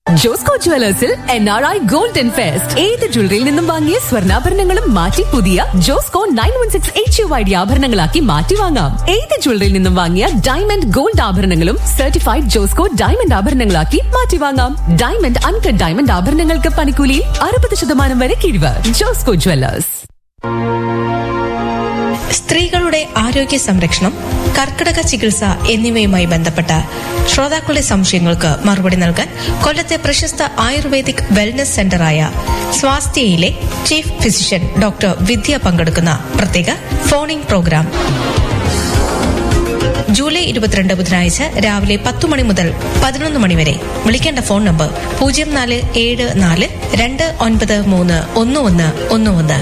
Josco ജുവലേഴ്സിൽ NRI golden fest. ഏത് ജ്വല്ലറിയിൽ നിന്നും വാങ്ങിയ സ്വർണ്ണാഭരണങ്ങളും മാറ്റി പുതിയ ജോസ്കോ 916 HUID ആഭരണങ്ങളാക്കി മാറ്റി വാങ്ങാം. ഏത് ജ്വല്ലറിയിൽ നിന്നും വാങ്ങിയ ഡയമണ്ട് ഗോൾഡ് ആഭരണങ്ങളും സർട്ടിഫൈഡ് ജോസ്കോ ഡയമണ്ട് ആഭരണങ്ങളാക്കി മാറ്റി വാങ്ങാം. ഡയമണ്ട് അൺകട്ട് ഡയമണ്ട് ആഭരണങ്ങൾക്ക് പണിക്കൂലിയിൽ 60% വരെ കിഴിവ്. ജോസ്കോ ജുവലേഴ്സ്. സ്ത്രീകളുടെ ആരോഗ്യ സംരക്ഷണം, കർക്കിടക ചികിത്സ എന്നിവയുമായി ബന്ധപ്പെട്ട ശ്രോതാക്കളുടെ സംശയങ്ങൾക്ക് മറുപടി നൽകാൻ കൊല്ലത്തെ പ്രശസ്ത ayurvedic wellness സെന്ററായ സ്വാസ്ഥ്യയിലെ chief physician doctor വിദ്യ പങ്കെടുക്കുന്ന പ്രത്യേക ഫോണിംഗ് പ്രോഗ്രാം ജൂലൈ 22 ബുധനാഴ്ച രാവിലെ 10 മണി മുതൽ 11 മണി വരെ. വിളിക്കേണ്ട ഫോൺ നമ്പർ 0474293111.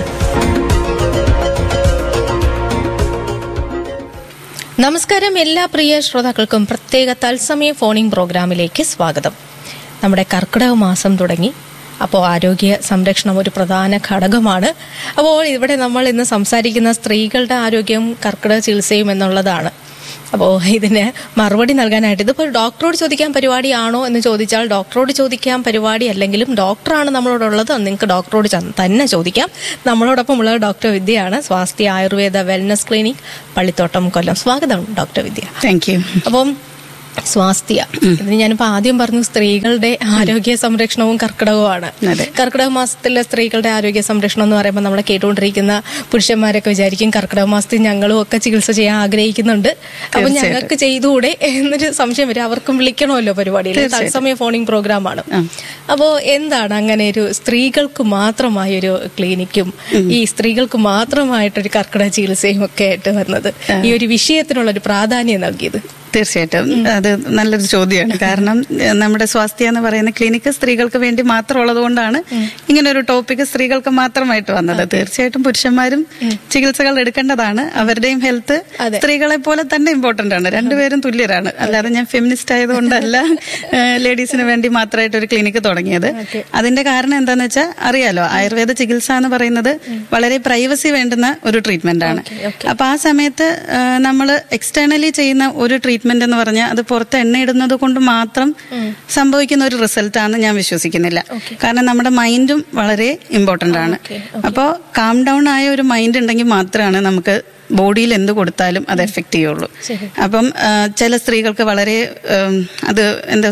നമസ്കാരം, എല്ലാ പ്രിയ ശ്രോതാക്കൾക്കും പ്രത്യേക തത്സമയ ഫോണിംഗ് പ്രോഗ്രാമിലേക്ക് സ്വാഗതം. നമ്മുടെ കർക്കിടക മാസം തുടങ്ങി. അപ്പോൾ ആരോഗ്യ സംരക്ഷണം ഒരു പ്രധാന ഘടകമാണ്. അപ്പോൾ ഇവിടെ നമ്മൾ ഇന്ന് സംസാരിക്കുന്ന സ്ത്രീകളുടെ ആരോഗ്യം, കർക്കിടക ചികിത്സയും എന്നുള്ളതാണ്. അപ്പോൾ ഇതിന് മറുപടി നൽകാനായിട്ട് ഇതിപ്പോൾ ഡോക്ടറോട് ചോദിക്കാൻ പരിപാടിയാണോ എന്ന് ചോദിച്ചാൽ ഡോക്ടറോട് ചോദിക്കാൻ പരിപാടി അല്ലെങ്കിലും ഡോക്ടറാണ് നമ്മളോടുള്ളത്. നിങ്ങൾക്ക് ഡോക്ടറോട് തന്നെ ചോദിക്കാം. നമ്മളോടൊപ്പം ഉള്ളത് ഡോക്ടർ വിദ്യയാണ്, സ്വാസ്ഥ്യ ആയുർവേദ വെൽനസ് ക്ലിനിക്, പള്ളിത്തോട്ടം, കൊല്ലം. സ്വാഗതം ഡോക്ടർ വിദ്യ. Thank you. അപ്പം സ്വാസ്ഥ്യ, ഇതിന് ഞാനിപ്പോ ആദ്യം പറഞ്ഞു സ്ത്രീകളുടെ ആരോഗ്യ സംരക്ഷണവും കർക്കിടകവുമാണ്. കർക്കിടക മാസത്തിലെ സ്ത്രീകളുടെ ആരോഗ്യ സംരക്ഷണം എന്ന് പറയുമ്പോൾ നമ്മളെ കേട്ടുകൊണ്ടിരിക്കുന്ന പുരുഷന്മാരൊക്കെ വിചാരിക്കും കർക്കിടക മാസത്തിൽ ഞങ്ങളും ഒക്കെ ചികിത്സ ചെയ്യാൻ ആഗ്രഹിക്കുന്നുണ്ട്, അപ്പൊ ഞങ്ങൾക്ക് ചെയ്തുകൂടെ എന്നൊരു സംശയം വരും. അവർക്കും വിളിക്കണമല്ലോ പരിപാടിയിൽ. തത്സമയ ഫോണിംഗ് പ്രോഗ്രാമാണ്. അപ്പോ എന്താണ് അങ്ങനെ ഒരു സ്ത്രീകൾക്ക് മാത്രമായൊരു ക്ലിനിക്കും ഈ സ്ത്രീകൾക്ക് മാത്രമായിട്ടൊരു കർക്കിടക ചികിത്സയും ഒക്കെ ആയിട്ട് വരുന്നത്, ഈ ഒരു വിഷയത്തിനുള്ള ഒരു പ്രാധാന്യം നൽകിയത്? തീർച്ചയായിട്ടും അത് നല്ലൊരു ചോദ്യമാണ്. കാരണം നമ്മുടെ സ്വാസ്ഥ്യ എന്ന് പറയുന്ന ക്ലിനിക്ക് സ്ത്രീകൾക്ക് വേണ്ടി മാത്രമുള്ളത് കൊണ്ടാണ് ഇങ്ങനെ ഒരു ടോപ്പിക് സ്ത്രീകൾക്ക് മാത്രമായിട്ട് വന്നത്. തീർച്ചയായിട്ടും പുരുഷന്മാരും ചികിത്സകൾ എടുക്കേണ്ടതാണ്. അവരുടെയും ഹെൽത്ത് സ്ത്രീകളെ പോലെ തന്നെ ഇമ്പോർട്ടന്റ് ആണ്. രണ്ടുപേരും തുല്യരാണ്. അല്ലാതെ ഞാൻ ഫെമിനിസ്റ്റ് ആയതുകൊണ്ടല്ല ലേഡീസിന് വേണ്ടി മാത്രമായിട്ട് ഒരു ക്ലിനിക്ക് തുടങ്ങിയത്. അതിന്റെ കാരണം എന്താന്ന് വെച്ചാൽ അറിയാലോ, ആയുർവേദ ചികിത്സ എന്ന് പറയുന്നത് വളരെ പ്രൈവസി വേണ്ടുന്ന ഒരു ട്രീറ്റ്മെന്റ് ആണ്. അപ്പൊ ആ സമയത്ത് നമ്മൾ എക്സ്റ്റേണലി ചെയ്യുന്ന ഒരു ട്രീറ്റ്മെന്റ് എന്ന് പറഞ്ഞാൽ അത് പുറത്ത് എണ്ണ ഇടുന്നത് കൊണ്ട് മാത്രം സംഭവിക്കുന്ന ഒരു റിസൾട്ടാണ് ഞാൻ വിശ്വസിക്കുന്നില്ല. കാരണം നമ്മുടെ മൈൻഡും വളരെ ഇമ്പോർട്ടന്റ് ആണ്. അപ്പോൾ കാം ഡൗൺ ആയ ഒരു മൈൻഡ് ഉണ്ടെങ്കിൽ മാത്രമാണ് നമുക്ക് ബോഡിയിൽ എന്ത് കൊടുത്താലും അത് എഫക്ട് ചെയ്യുള്ളൂ. അപ്പം ചില സ്ത്രീകൾക്ക് വളരെ അത് എന്താ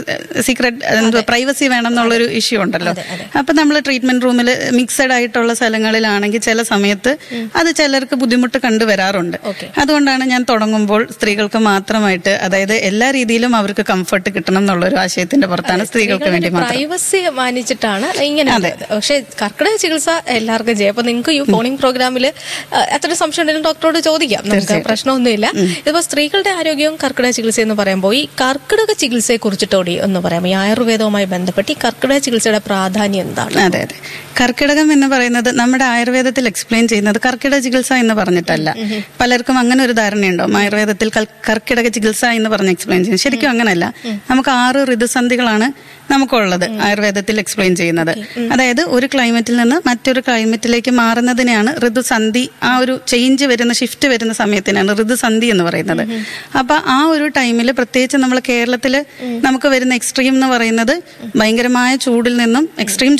സീക്രട്ട് പ്രൈവസി വേണം എന്നുള്ളൊരു ഇഷ്യൂ ഉണ്ടല്ലോ. അപ്പൊ നമ്മൾ ട്രീറ്റ്മെന്റ് റൂമിൽ മിക്സഡ് ആയിട്ടുള്ള സ്ഥലങ്ങളിലാണെങ്കിൽ ചില സമയത്ത് അത് ചിലർക്ക് ബുദ്ധിമുട്ട് കണ്ടുവരാറുണ്ട്. അതുകൊണ്ടാണ് ഞാൻ തുടങ്ങുമ്പോൾ സ്ത്രീകൾക്ക് മാത്രമായിട്ട്, അതായത് എല്ലാ രീതിയിലും അവർക്ക് കംഫർട്ട് കിട്ടണം എന്നുള്ളൊരു ആശയത്തിന്റെ പുറത്താണ് സ്ത്രീകൾക്ക് വേണ്ടി പ്രൈവസി മാനിച്ചിട്ടാണ് ഇങ്ങനെ. പക്ഷെ കർക്കിടക ചികിത്സ എല്ലാവർക്കും ചെയ്യാം. അപ്പൊ നിങ്ങൾക്ക് ഈ ഫോണിംഗ് പ്രോഗ്രാമിൽ എത്ര സംശയം ഉണ്ടെങ്കിലും ഡോക്ടറോട് ചോദിക്കാം, നമുക്ക് പ്രശ്നമൊന്നുമില്ല. ഇതിപ്പോ സ്ത്രീകളുടെ ആരോഗ്യവും കർക്കിടക ചികിത്സ എന്ന് പറയുമ്പോൾ ഈ കർക്കിടക ചികിത്സയെ കുറിച്ചിട്ടോടി എന്ന് പറയാം, ഈ ആയുർവേദവുമായി ബന്ധപ്പെട്ട് ഈ കർക്കിടക ചികിത്സയുടെ പ്രാധാന്യം എന്താണ്? അതെ, കർക്കിടകം എന്ന് പറയുന്നത് നമ്മുടെ ആയുർവേദത്തിൽ എക്സ്പ്ലെയിൻ ചെയ്യുന്നത് കർക്കിടക ചികിത്സ എന്ന് പറഞ്ഞിട്ടല്ല. പലർക്കും അങ്ങനെ ഒരു ധാരണയുണ്ടാവും, ആയുർവേദത്തിൽ കർക്കിടക ചികിത്സ എന്ന് പറഞ്ഞ് എക്സ്പ്ലെയിൻ ചെയ്യുന്നത്. ശരിക്കും അങ്ങനെയല്ല. നമുക്ക് 6 ഋതുസന്ധികളാണ് നമുക്കുള്ളത് ആയുർവേദത്തിൽ എക്സ്പ്ലെയിൻ ചെയ്യുന്നത്. അതായത് ഒരു ക്ലൈമറ്റിൽ നിന്ന് മറ്റൊരു ക്ലൈമറ്റിലേക്ക് മാറുന്നതിനെയാണ് ഋതുസന്ധി. ആ ഒരു ചേഞ്ച് വരുന്ന, ഷിഫ്റ്റ് വരുന്ന സമയത്തിനാണ് ഋതുസന്ധി എന്ന് പറയുന്നത്. അപ്പൊ ആ ഒരു ടൈമിൽ പ്രത്യേകിച്ച് നമ്മൾ കേരളത്തിൽ നമുക്ക് വരുന്ന എക്സ്ട്രീം എന്ന് പറയുന്നത് ഭയങ്കരമായ ചൂടിൽ നിന്നും എക്സ്ട്രീം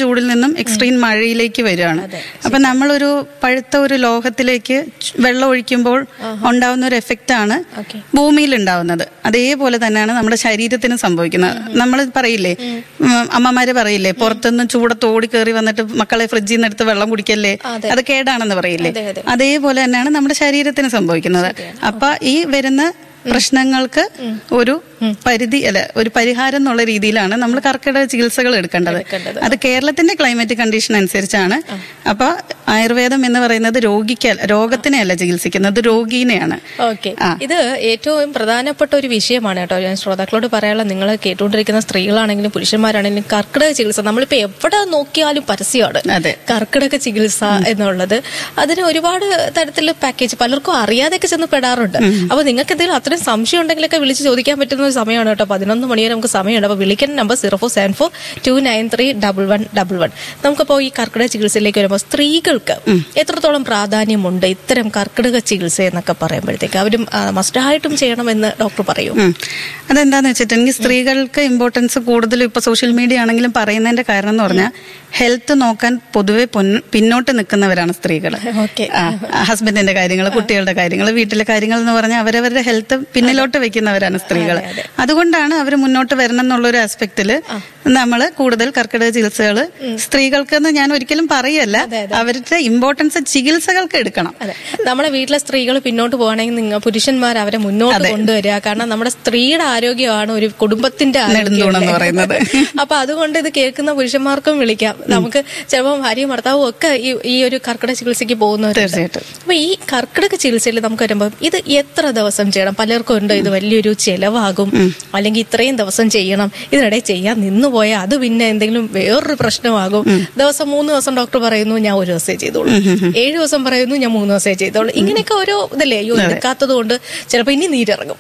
മഴയിലേക്ക് വരികയാണ്. അപ്പൊ നമ്മളൊരു പഴുത്ത ഒരു ലോഹത്തിലേക്ക് വെള്ളം ഒഴിക്കുമ്പോൾ ഉണ്ടാവുന്ന ഒരു എഫക്റ്റ് ആണ് ഭൂമിയിൽ ഉണ്ടാവുന്നത്. അതേപോലെ തന്നെയാണ് നമ്മുടെ ശരീരത്തിന് സംഭവിക്കുന്നത്. നമ്മൾ പറയില്ലേ, അമ്മമാര് പറയില്ലേ, പുറത്തുനിന്ന് ചൂടത്ത് ഓടി കയറി വന്നിട്ട് മക്കളെ ഫ്രിഡ്ജിൽ നിന്ന് എടുത്ത് വെള്ളം കുടിക്കല്ലേ, അത് കേടാണെന്ന് പറയില്ലേ. അതേപോലെ തന്നെയാണ് നമ്മുടെ ശരീരത്തിന് സംഭവിക്കുന്നത്. അപ്പൊ ഈ വരുന്ന പ്രശ്നങ്ങൾക്ക് ഒരു പരിധി അല്ല, ഒരു പരിഹാരം എന്നുള്ള രീതിയിലാണ് നമ്മൾ കർക്കിടക ചികിത്സകൾ എടുക്കേണ്ടത്. അത് കേരളത്തിന്റെ ക്ലൈമറ്റ് കണ്ടീഷൻ അനുസരിച്ചാണ്. അപ്പൊ ആയുർവേദം എന്ന് പറയുന്നത് രോഗത്തിനെയല്ല ചികിത്സിക്കുന്നത്, രോഗീനെയാണ്. ഇത് ഏറ്റവും പ്രധാനപ്പെട്ട ഒരു വിഷയമാണ് കേട്ടോ. ഞാൻ ശ്രോതാക്കളോട് പറയാനുള്ള, നിങ്ങൾ കേട്ടുകൊണ്ടിരിക്കുന്ന സ്ത്രീകളാണെങ്കിലും പുരുഷന്മാരാണെങ്കിലും കർക്കിടക ചികിത്സ നമ്മളിപ്പോ എവിടെ നോക്കിയാലും പരസ്യമാണ് കർക്കിടക ചികിത്സ എന്നുള്ളത്. അതിന് ഒരുപാട് തരത്തിലുള്ള പാക്കേജ് പലർക്കും അറിയാതെയൊക്കെ ചെന്ന് പെടാറുണ്ട്. അപ്പൊ നിങ്ങൾക്ക് എന്തെങ്കിലും അത്ര എന്തെങ്കിലും സംശയം ഉണ്ടെങ്കിലൊക്കെ വിളിച്ച് ചോദിക്കാൻ പറ്റുന്ന ഒരു സമയമാണ് കേട്ടോ. 11 മണി വരെ നമുക്ക് സമയമുണ്ട്. അപ്പോൾ വിളിക്കുന്ന നമ്പർ 0474293111. നമുക്കപ്പോൾ ഈ കർക്കിടക ചികിത്സയിലേക്ക് വരുമ്പോൾ സ്ത്രീകൾക്ക് എത്രത്തോളം പ്രാധാന്യമുണ്ട് ഇത്തരം കർക്കിടക ചികിത്സ എന്നൊക്കെ പറയുമ്പോഴത്തേക്ക് അവരും മസ്റ്റായിട്ടും ചെയ്യണമെന്ന് ഡോക്ടർ പറയും? അതെന്താന്ന് വെച്ചിട്ടുണ്ടെങ്കിൽ സ്ത്രീകൾക്ക് ഇമ്പോർട്ടൻസ് കൂടുതലും ഇപ്പൊ സോഷ്യൽ മീഡിയ ആണെങ്കിലും പറയുന്നതിന്റെ കാരണം എന്ന് പറഞ്ഞാൽ ഹെൽത്ത് നോക്കാൻ പൊതുവെ പിന്നോട്ട് നിൽക്കുന്നവരാണ് സ്ത്രീകൾ. ഹസ്ബൻഡിന്റെ കാര്യങ്ങൾ, കുട്ടികളുടെ കാര്യങ്ങൾ, വീട്ടിലെ കാര്യങ്ങൾ എന്ന് പറഞ്ഞാൽ അവരവരുടെ ഹെൽത്ത് പിന്നിലോട്ട് വെക്കുന്നവരാണ് സ്ത്രീകൾ. അതുകൊണ്ടാണ് അവർ മുന്നോട്ട് വരണം എന്നുള്ളൊരു ആസ്പെക്റ്റില് നമ്മൾ കൂടുതൽ കർക്കിടക ചികിത്സകൾ സ്ത്രീകൾക്കെന്ന് ഞാൻ ഒരിക്കലും പറയല്ല, അവരുടെ ഇമ്പോർട്ടൻസ് ചികിത്സകൾക്ക് എടുക്കണം. നമ്മളെ വീട്ടിലെ സ്ത്രീകൾ പിന്നോട്ട് പോകണമെങ്കിൽ നിങ്ങൾ പുരുഷന്മാർ അവരെ മുന്നോട്ട് കൊണ്ടുവരിക. കാരണം നമ്മുടെ സ്ത്രീയുടെ ആരോഗ്യമാണ് ഒരു കുടുംബത്തിന്റെ ആരോഗ്യം എന്ന് പറയുന്നത്. അപ്പൊ അതുകൊണ്ട് ഇത് കേൾക്കുന്ന പുരുഷന്മാർക്കും വിളിക്കാം. നമുക്ക് ചിലപ്പോൾ ഭാര്യയും ഭർത്താവും ഒക്കെ ഈ ഒരു കർക്കിടക ചികിത്സയ്ക്ക് പോകുന്നവർ. അപ്പൊ ഈ കർക്കിടക ചികിത്സയിൽ നമുക്ക് വരുമ്പോൾ ഇത് എത്ര ദിവസം ചെയ്യണം? പലർക്കും ഉണ്ട് ഇത് വലിയൊരു ചെലവാകും, അല്ലെങ്കിൽ ഇത്രയും ദിവസം ചെയ്യണം, ഇതിനിടെ ചെയ്യാൻ നിന്നു പോയാൽ അത് പിന്നെ എന്തെങ്കിലും വേറൊരു പ്രശ്നമാകും. 3 ദിവസം ഡോക്ടർ പറയുന്നു ഞാൻ 1 ദിവസമേ ചെയ്തോളൂ, 7 ദിവസം പറയുന്നു ഞാൻ 3 ദിവസമേ ചെയ്തോളൂ. ഇങ്ങനെയൊക്കെ ഓരോ ഇതല്ലേ, എടുക്കാത്തത് കൊണ്ട് ചിലപ്പോൾ ഇനി നീരിറങ്ങും.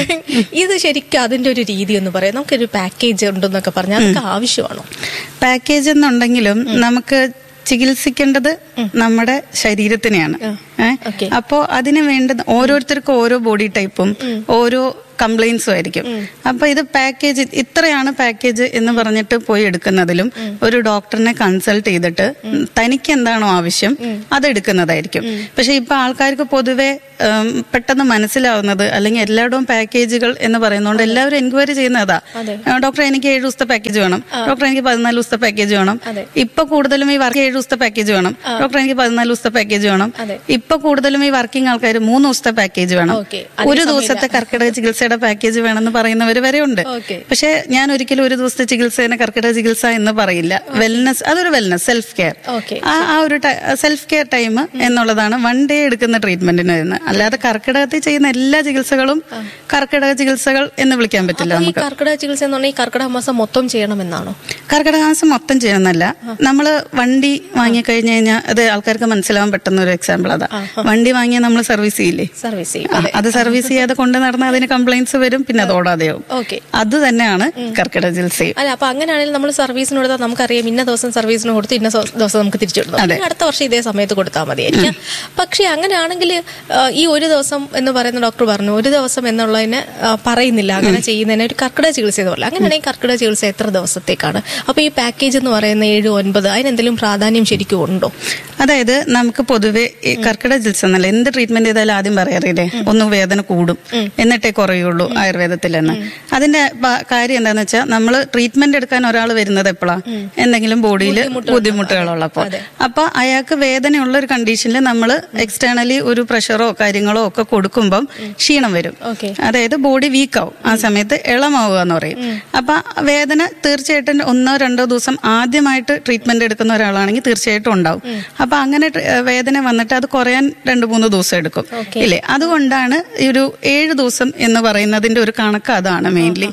ഇത് ശരിക്കും അതിന്റെ ഒരു രീതി എന്ന് പറയാം. നമുക്കൊരു പാക്കേജ് ഉണ്ടെന്നൊക്കെ പറഞ്ഞാൽ അതൊക്കെ ആവശ്യമാണോ? പാക്കേജ് എന്നുണ്ടെങ്കിലും നമുക്ക് ചികിത്സിക്കേണ്ടത് നമ്മുടെ ശരീരത്തിനെയാണ്. അപ്പോ അതിന് വേണ്ട ഓരോരുത്തർക്കും ഓരോ ബോഡി ടൈപ്പും ഓരോ കംപ്ലൈൻസും ആയിരിക്കും. അപ്പൊ ഇത് പാക്കേജ് ഇത്രയാണ് പാക്കേജ് എന്ന് പറഞ്ഞിട്ട് പോയി എടുക്കുന്നതിലും ഒരു ഡോക്ടറിനെ കൺസൾട്ട് ചെയ്തിട്ട് തനിക്ക് എന്താണോ ആവശ്യം അതെടുക്കുന്നതായിരിക്കും. പക്ഷെ ഇപ്പൊ ആൾക്കാർക്ക് പൊതുവെ പെട്ടെന്ന് മനസ്സിലാവുന്നത്, അല്ലെങ്കിൽ എല്ലായിടവും പാക്കേജുകൾ എന്ന് പറയുന്നതുകൊണ്ട് എല്ലാവരും എൻക്വയറി ചെയ്യുന്നതാ, ഡോക്ടർ എനിക്ക് 7 ദിവസത്തെ പാക്കേജ് വേണം, ഡോക്ടർ എനിക്ക് 14 ദിവസത്തെ പാക്കേജ് വേണം. ഇപ്പൊ കൂടുതലും ഈ വർക്ക് 7 ദിവസത്തെ പാക്കേജ് വേണം, ഡോക്ടർ എനിക്ക് 14 ദിവസത്തെ പാക്കേജ് വേണം. ഇപ്പൊ കൂടുതലും ഈ വർക്കിംഗ് ആൾക്കാർ 3 ദിവസത്തെ പാക്കേജ് വേണം, 1 ദിവസത്തെ കർക്കിടക ചികിത്സയുടെ പാക്കേജ് വേണമെന്ന് പറയുന്നവർ വരെ ഉണ്ട്. പക്ഷെ ഞാൻ ഒരിക്കലും 1 ദിവസത്തെ ചികിത്സേനെ കർക്കിടക ചികിത്സ എന്ന് പറയില്ല. വെൽനസ്, അതൊരു വെൽനസ്, സെൽഫ് കെയർ. ആ ഒരു സെൽഫ് കെയർ ടൈം എന്നുള്ളതാണ് 1 ഡേ എടുക്കുന്ന ട്രീറ്റ്മെന്റിന് വരുന്നത്. അല്ലാതെ കർക്കിടകത്തിൽ ചെയ്യുന്ന എല്ലാ ചികിത്സകളും കർക്കിടക ചികിത്സകൾ എന്ന് വിളിക്കാൻ പറ്റില്ല. നമുക്ക് കർക്കിടക ചികിത്സ എന്ന് പറഞ്ഞാൽ ഈ കർക്കിടക മാസം മൊത്തം ചെയ്യണമെന്നാണോ? കർക്കിടക മാസം മൊത്തം ചെയ്യണമെന്നല്ല. നമ്മള് വണ്ടി വാങ്ങി കഴിഞ്ഞു കഴിഞ്ഞാൽ അത് ആൾക്കാർക്ക് മനസ്സിലാവാൻ പറ്റുന്ന ഒരു എക്സാമ്പിൾ അതാ. വണ്ടി വാങ്ങിയാൽ നമ്മൾ സർവീസ് ചെയ്യില്ലേ? അത് സർവീസ് ചെയ്യാതെ കൊണ്ട് നടന്നാൽ അതിന് കംപ്ലൈന്റ്സ് വരും, പിന്നെ അത് ഓടാതെയാവും. അത് തന്നെയാണ് കർക്കിടക ചികിത്സ. അല്ല, അപ്പൊ അങ്ങനെയാണെങ്കിൽ നമ്മൾ സർവീസിന് കൊടുത്താൽ നമുക്കറിയാം ഇന്ന ദിവസം സർവീസിന് കൊടുത്ത് ഇന്ന ദിവസം നമുക്ക് തിരിച്ചു കൊടുക്കും, അടുത്ത വർഷം ഇതേ സമയത്ത് കൊടുത്താൽ മതിയായിരിക്കും. പക്ഷെ അങ്ങനെയാണെങ്കിൽ ഈ 1 ദിവസം എന്ന് പറയുന്ന ഡോക്ടർ പറഞ്ഞു 1 ദിവസം എന്നുള്ളതിന് പറയുന്നില്ല, അങ്ങനെ ചെയ്യുന്നതിന് ഒരു കർക്കിടക ചികിത്സ എന്ന് പറയില്ല. അങ്ങനെയാണെങ്കിൽ കർക്കിടക ചികിത്സ എത്ര ദിവസത്തേക്കാണ്? അപ്പൊ ഈ പാക്കേജ് എന്ന് പറയുന്ന 7, 9 അതിനെന്തെങ്കിലും പ്രാധാന്യം ശരിക്കും ഉണ്ടോ? അതായത് നമുക്ക് പൊതുവെ കർക്കിടക ചികിത്സ എന്നല്ല, എന്ത് ട്രീറ്റ്മെന്റ് ചെയ്താലും ആദ്യം പറയാറില്ലേ, ഒന്ന് വേദന കൂടും എന്നിട്ടേ കുറയുള്ളൂ ആയുർവേദത്തിൽ തന്നെ. അതിന്റെ കാര്യം എന്താന്ന് വെച്ചാൽ നമ്മൾ ട്രീറ്റ്മെന്റ് എടുക്കാൻ ഒരാൾ വരുന്നത് എപ്പോഴാ, എന്തെങ്കിലും ബോഡിയിൽ ബുദ്ധിമുട്ടുകളുള്ളപ്പോൾ. അപ്പൊ അയാൾക്ക് വേദനയുള്ള ഒരു കണ്ടീഷനിൽ നമ്മൾ എക്സ്റ്റേണലി ഒരു പ്രഷറോ കാര്യങ്ങളോ ഒക്കെ കൊടുക്കുമ്പം ക്ഷീണം വരും. അതായത് ബോഡി വീക്കാവും, ആ സമയത്ത് ഇളമാവുക എന്ന് പറയും. അപ്പൊ വേദന തീർച്ചയായിട്ടും 1 2 ദിവസം ആദ്യമായിട്ട് ട്രീറ്റ്മെന്റ് എടുക്കുന്ന ഒരാളാണെങ്കിൽ തീർച്ചയായിട്ടും ഉണ്ടാവും. അപ്പൊ അങ്ങനെ വേദന വന്നിട്ട് അത് കുറയാൻ 2-3 ദിവസം എടുക്കും ഇല്ലേ. അതുകൊണ്ടാണ് ഒരു 7 ദിവസം എന്ന് പറയുന്നതിന്റെ ഒരു കണക്ക് അതാണ് മെയിൻലി.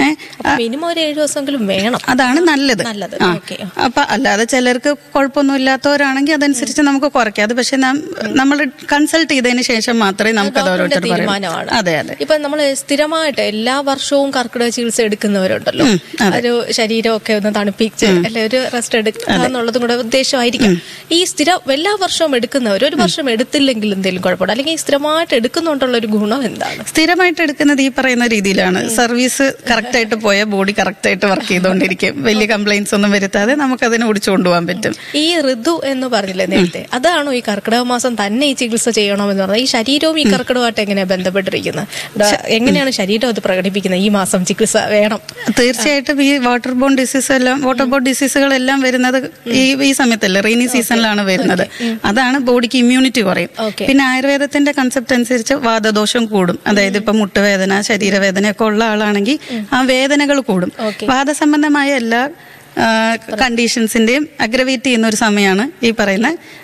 മിനിമം ഒരു 7 ദിവസമെങ്കിലും വേണം, അതാണ് നല്ലത്. അപ്പൊ അല്ലാതെ ചിലർക്ക് കുഴപ്പമൊന്നും ഇല്ലാത്തവരാണെങ്കിൽ അതനുസരിച്ച് നമുക്ക് കുറയ്ക്കാം. അത് പക്ഷെ നമ്മൾ കൺസൾട്ട് ചെയ്തതിന് ശേഷം മാത്രമേ നമുക്ക് അത് ഓരോരുത്തർ തീരുമാനമാണ്. അതെ. ഇപ്പൊ നമ്മൾ സ്ഥിരമായിട്ട് എല്ലാ വർഷവും കർക്കിടക ചികിത്സ എടുക്കുന്നവരുണ്ടല്ലോ, ഒരു ശരീരമൊക്കെ ഒന്ന് തണുപ്പിച്ച് അല്ലെ ഒരു റെസ്റ്റ് എടുക്കുക എന്നുള്ളതും കൂടെ ഉദ്ദേശമായിരിക്കും. ഈ സ്ഥിരം എല്ലാ വർഷവും എടുക്കുന്നവർ 1 വർഷം എടുത്തില്ലെങ്കിൽ എന്തെങ്കിലും കുഴപ്പമില്ല, അല്ലെങ്കിൽ സ്ഥിരമായിട്ട് എടുക്കുന്നുണ്ടുള്ള ഒരു ഗുണം എന്താണ്? സ്ഥിരമായിട്ട് എടുക്കുന്നത് ഈ പറയുന്ന രീതിയിലാണ്. സർവീസ് കറക്റ്റ് ആയിട്ട് പോയ ബോഡി കറക്റ്റ് ആയിട്ട് വർക്ക് ചെയ്തുകൊണ്ടിരിക്കും, വലിയ കംപ്ലൈന്റ്സ് ഒന്നും വരുത്താതെ നമുക്ക് അതിനെ ഓടിച്ചു കൊണ്ടുപോകാൻ പറ്റും. ഈ ഋതു എന്ന് പറഞ്ഞില്ലേ നേരത്തെ, അതാണോ ഈ കർക്കിടക മാസം തന്നെ ഈ ചികിത്സ ചെയ്യണമെന്ന് പറഞ്ഞാൽ ഈ ശരീരവും ഈ കർക്കിടകമായിട്ട് എങ്ങനെയാണ് ബന്ധപ്പെട്ടിരിക്കുന്നത്? എങ്ങനെയാണ് ശരീരം അത് പ്രകടിപ്പിക്കുന്നത് ഈ മാസം ചികിത്സ വേണം? തീർച്ചയായിട്ടും ഈ വാട്ടർ ബോൺ ഡിസീസുകളെല്ലാം വരുന്നത് ഈ സമയത്തല്ലേ, റെയിനി സീസണിലാണ് വരുന്നത്. അതാണ് ബോഡിക്ക് ഇമ്മ്യൂണിറ്റി കുറയും. പിന്നെ ആയുർവേദത്തിന്റെ കൺസെപ്റ്റ് അനുസരിച്ച് വാതദോഷം കൂടും. അതായത് ഇപ്പൊ മുട്ടുവേദന, ശരീരവേദനയൊക്കെ ഉള്ള ആളാണെങ്കിൽ ആ വേദനകൾ കൂടും. വാദസംബന്ധമായ എല്ലാ കണ്ടീഷൻസിന്റെയും അഗ്രവേറ്റ് ചെയ്യുന്ന ഒരു സമയമാണ് ഈ പറയുന്ന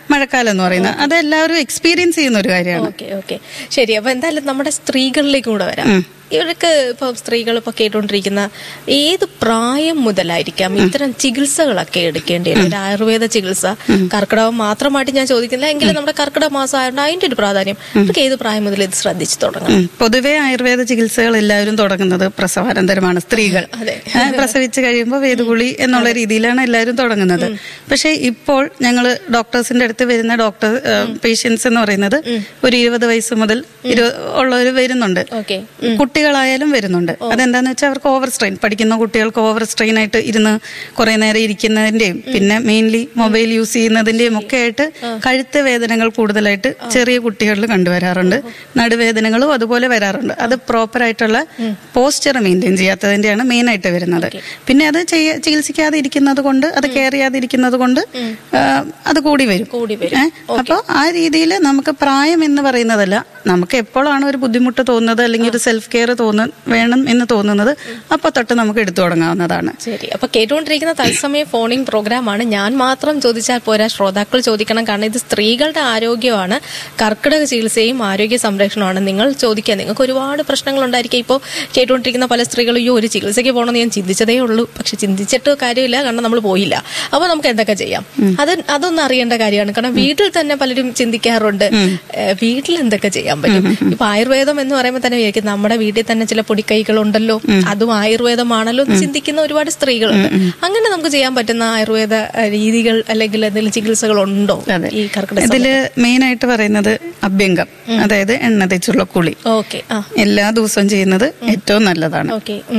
മഴക്കാലം എന്ന് പറയുന്നത്. അത് എല്ലാവരും എക്സ്പീരിയൻസ് ചെയ്യുന്ന ഒരു കാര്യമാണ്. ഓക്കെ ശരി. അപ്പൊ എന്തായാലും നമ്മുടെ സ്ത്രീകളിലേക്ക് കൂടെ വരാം. ഇവർക്ക് ഇപ്പൊ സ്ത്രീകൾ ഇപ്പൊ കേട്ടോണ്ടിരിക്കുന്ന ഏത് പ്രായം മുതലായിരിക്കാം ഇത്തരം ചികിത്സകളൊക്കെ എടുക്കേണ്ടി വരും? ആയുർവേദ ചികിത്സ കർക്കിടകം മാത്രമായിട്ട് ഞാൻ ചോദിക്കുന്നില്ല, എങ്കിലും നമ്മുടെ കർക്കിടക മാസം ആയതുകൊണ്ട് അതിന്റെ ഒരു പ്രാധാന്യം ഇവർക്ക് ഏത് പ്രായം മുതൽ ഇത് ശ്രദ്ധിച്ചു തുടങ്ങണം? പൊതുവെ ആയുർവേദ ചികിത്സകൾ എല്ലാവരും തുടങ്ങുന്നത് പ്രസവാനന്തരമാണ്. സ്ത്രീകൾ പ്രസവിച്ച് കഴിയുമ്പോൾ വേദകുളി എന്നുള്ള രീതിയിലാണ് എല്ലാവരും തുടങ്ങുന്നത്. പക്ഷെ ഇപ്പോൾ ഞങ്ങൾ ഡോക്ടേഴ്സിന്റെ അടുത്ത് വരുന്ന പേഷ്യൻസ് എന്ന് പറയുന്നത് ഒരു 20 വയസ്സ് മുതൽ ഉള്ളവർ വരുന്നുണ്ട്. കുട്ടികളായാലും വരുന്നുണ്ട്. അതെന്താന്ന് വെച്ചാൽ അവർക്ക് ഓവർ സ്ട്രെയിൻ, പഠിക്കുന്ന കുട്ടികൾക്ക് ഓവർ സ്ട്രെയിൻ ആയിട്ട് ഇരുന്ന് കുറെ നേരം ഇരിക്കുന്നതിന്റെയും പിന്നെ മെയിൻലി മൊബൈൽ യൂസ് ചെയ്യുന്നതിന്റെയും ഒക്കെ ആയിട്ട് കഴുത്ത് വേദനകൾ കൂടുതലായിട്ട് ചെറിയ കുട്ടികളിൽ കണ്ടുവരാറുണ്ട്. നടുവേദനകളും അതുപോലെ വരാറുണ്ട്. അത് പ്രോപ്പർ ആയിട്ടുള്ള പോസ്ചർ മെയിൻറ്റെയിൻ ചെയ്യാത്തതിന്റെയാണ് മെയിൻ ആയിട്ട് വരുന്നത്. പിന്നെ അത് ചികിത്സിക്കാതെ ഇരിക്കുന്നത് കൊണ്ട്, അത് കെയർ ചെയ്യാതെ ഇരിക്കുന്നത് കൊണ്ട് അത് കൂടി വരും. അപ്പൊ ആ രീതിയിൽ നമുക്ക് പ്രായം എന്ന് പറയുന്നതല്ല, നമുക്ക് എപ്പോഴാണ് ഒരു ബുദ്ധിമുട്ട് തോന്നുന്നത് അല്ലെങ്കിൽ ഒരു സെൽഫ് കെയർ വേണം എന്ന് തോന്നുന്നത് അപ്പൊ തൊട്ട് നമുക്ക് എടുത്തു തുടങ്ങാവുന്നതാണ്. ശരി. അപ്പൊ കേട്ടുകൊണ്ടിരിക്കുന്ന തത്സമയ ഫോണിംഗ് പ്രോഗ്രാമാണ്. ഞാൻ മാത്രം ചോദിച്ചാൽ പോരാ, ശ്രോതാക്കൾ ചോദിക്കണം. കാരണം ഇത് സ്ത്രീകളുടെ ആരോഗ്യമാണ്, കർക്കിടക ചികിത്സയും ആരോഗ്യ സംരക്ഷണമാണ്. നിങ്ങൾ ചോദിക്കുക, നിങ്ങൾക്ക് ഒരുപാട് പ്രശ്നങ്ങൾ ഉണ്ടായിരിക്കും. ഇപ്പോൾ കേട്ടുകൊണ്ടിരിക്കുന്ന പല സ്ത്രീകളും ഒരു ചികിത്സയ്ക്ക് പോകണമെന്ന് ഞാൻ ചിന്തിച്ചതേ ഉള്ളൂ, പക്ഷെ ചിന്തിച്ചിട്ട് കാര്യമില്ല, കാരണം നമ്മൾ പോയില്ല. അപ്പൊ നമുക്ക് എന്തൊക്കെ ചെയ്യാം അതൊന്നും അറിയേണ്ട കാര്യമാണ്. കാരണം വീട്ടിൽ തന്നെ പലരും ചിന്തിക്കാറുണ്ട്, വീട്ടിൽ എന്തൊക്കെ ചെയ്യാൻ പറ്റും. ഇപ്പൊ ആയുർവേദം എന്ന് പറയുമ്പോൾ തന്നെ വിചാരിക്കും നമ്മുടെ വീട്ടിൽ തന്നെ ചില പൊടിക്കൈകളുണ്ടല്ലോ, അതും ആയുർവേദമാണല്ലോ എന്ന് ചിന്തിക്കുന്ന ഒരുപാട് സ്ത്രീകളുണ്ട്. അങ്ങനെ നമുക്ക് ചെയ്യാൻ പറ്റുന്ന ആയുർവേദ രീതികൾ അല്ലെങ്കിൽ എന്തെങ്കിലും ചികിത്സകൾ ഉണ്ടോ ഈ കർക്കിടക? ഇതില് മെയിൻ ആയിട്ട് പറയുന്നത് അഭ്യംഗം, അതായത് എണ്ണ തേച്ചുള്ള കുളി. എല്ലാ ദിവസവും ചെയ്യുന്നത് ഏറ്റവും നല്ലതാണ്.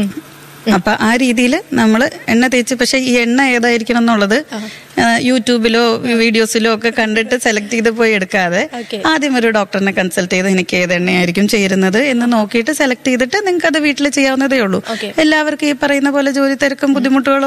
അപ്പൊ ആ രീതിയിൽ നമ്മൾ എണ്ണ തേച്ച്, പക്ഷെ ഈ എണ്ണ ഏതായിരിക്കണം എന്നുള്ളത് യൂട്യൂബിലോ വീഡിയോസിലോ ഒക്കെ കണ്ടിട്ട് സെലക്ട് ചെയ്ത് പോയി എടുക്കാതെ ആദ്യം ഒരു ഡോക്ടറിനെ കൺസൾട്ട് ചെയ്ത് എനിക്ക് ഏത് എണ്ണയായിരിക്കും ചേരുന്നത് എന്ന് നോക്കിയിട്ട് സെലക്ട് ചെയ്തിട്ട് നിങ്ങൾക്ക് അത് വീട്ടിൽ ചെയ്യാവുന്നതേ ഉള്ളൂ. എല്ലാവർക്കും ഈ പറയുന്ന പോലെ ജോലി തിരക്കും ബുദ്ധിമുട്ടുകളും